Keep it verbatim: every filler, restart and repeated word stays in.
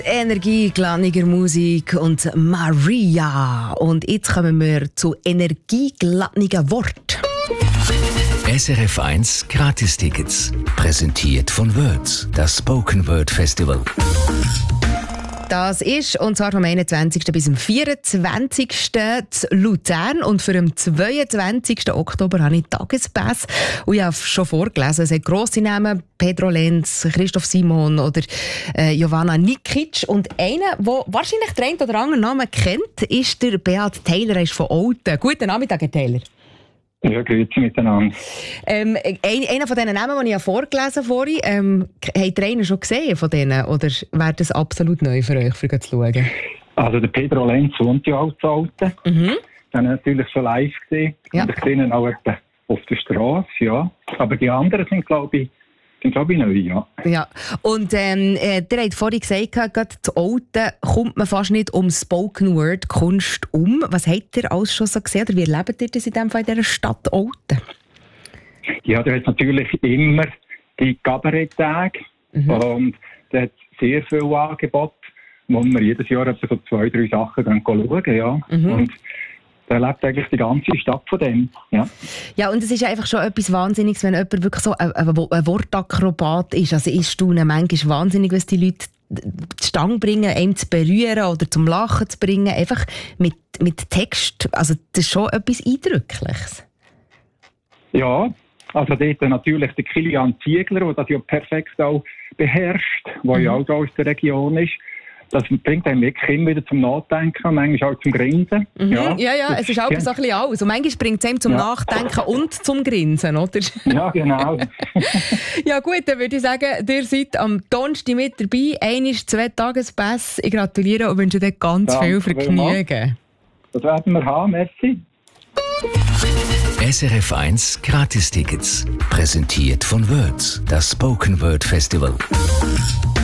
Energie, glaniger Musik und Maria. Und jetzt kommen wir zu energiegladnigen Wort. S R F eins Gratistickets. Präsentiert von Words, das Spoken Word Festival. Das ist, und zwar vom einundzwanzigsten bis zum vierundzwanzigsten in Luzern. Und für den zweiundzwanzigsten Oktober habe ich Tagespass. Und ich habe schon vorgelesen, es hat grosse Namen, Pedro Lenz, Christoph Simon oder äh, Jovana Nikic. Und einer, der wahrscheinlich den einen oder anderen Namen kennt, ist der Beat Taylor, er ist von Olten. Guten Nachmittag, Herr Taylor. Ja, grüezi miteinander. Ähm, ein, einer von diesen Namen, die ich ja vorgelesen habe, ähm, habt ihr einen schon gesehen von denen? Oder wäre das absolut neu für euch, für zu schauen? Also der Pedro Lenz wohnt ja auch zu Alten. Mhm. Den habe ich natürlich schon live gesehen. Ja. Und ich sehe ihn auch etwa auf der Straße, ja. Aber die anderen sind, glaube ich, sind, glaube ich, neu, ja. Ja, und ähm, äh, ihr habt vorhin gesagt, gerade zu Alten kommt man fast nicht um Spoken Word Kunst um. Was habt ihr alles schon so gesehen? Oder wie erlebt ihr das in dem Fall in dieser Stadt Alten? Ja, da hat natürlich immer die Kabaretttage. Mhm. Und da hat sehr viel Angebot, wo wir jedes Jahr etwa so zwei, drei Sachen dann schauen, ja. Mhm. Und da lebt eigentlich die ganze Stadt von dem. Ja. Ja, und es ist einfach schon etwas Wahnsinniges, wenn jemand wirklich so ein, ein, ein Wortakrobat ist. Also ich staune manchmal wahnsinnig, was die Leute die Stange bringen, einem zu berühren oder zum Lachen zu bringen. Einfach mit, mit Text. Also das ist schon etwas Eindrückliches. Ja, also dort natürlich der Kilian Ziegler, der das ja perfekt auch beherrscht, der mhm. ja auch aus der Region ist. Das bringt einem wirklich immer wieder zum Nachdenken, manchmal auch zum Grinsen. Mhm. Ja, ja, ja, es ist auch so ein bisschen alles. Und manchmal bringt es einem zum ja. Nachdenken und zum Grinsen, oder? Ja, genau. Ja gut, dann würde ich sagen, ihr seid am Donnerstag mit dabei. Einmal zwei Tagespässe. Ich gratuliere und wünsche dir ganz ja, viel Vergnügen. Das werden wir haben, merci. S R F eins Gratistickets. Präsentiert von Words, das Spoken Word Festival.